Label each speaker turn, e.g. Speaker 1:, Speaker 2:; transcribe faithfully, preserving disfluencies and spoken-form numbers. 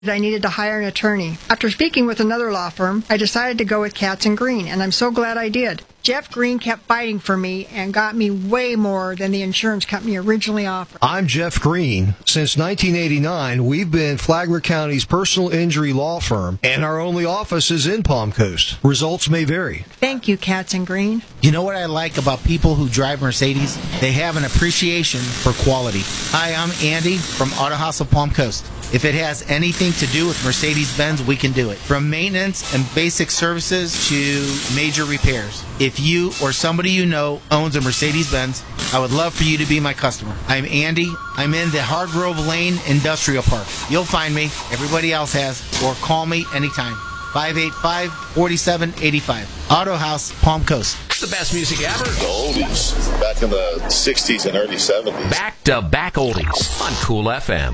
Speaker 1: I needed to hire an attorney. After speaking with another law firm, I decided to go with Katz and Green, and I'm so glad I did. Jeff Green kept fighting for me and got me way more than the insurance company originally offered.
Speaker 2: I'm Jeff Green. Since nineteen eighty-nine, we've been Flagler County's personal injury law firm, and our only office is in Palm Coast. Results may vary.
Speaker 1: Thank you, Katz and Green.
Speaker 3: You know what I like about people who drive Mercedes? They have an appreciation for quality. Hi, I'm Andy from Auto House of Palm Coast. If it has anything to do with Mercedes-Benz, we can do it. From maintenance and basic services to major repairs. If you or somebody you know owns a Mercedes-Benz, I would love for you to be my customer. I'm Andy. I'm in the Hargrove Lane Industrial Park. You'll find me. Everybody else has. Or call me anytime. five eight five, four seven eight five. Auto House, Palm Coast.
Speaker 4: The best music ever.
Speaker 5: The oldies back in the sixties and early seventies.
Speaker 4: Back to back oldies on Cool F M.